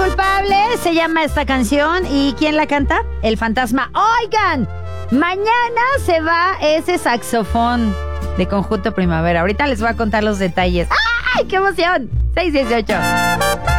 culpable se llama esta canción. ¿Y quién la canta? El Fantasma. Oigan, mañana se va ese saxofón de Conjunto Primavera. Ahorita les voy a contar los detalles. ¡Ay, qué emoción! 6:18.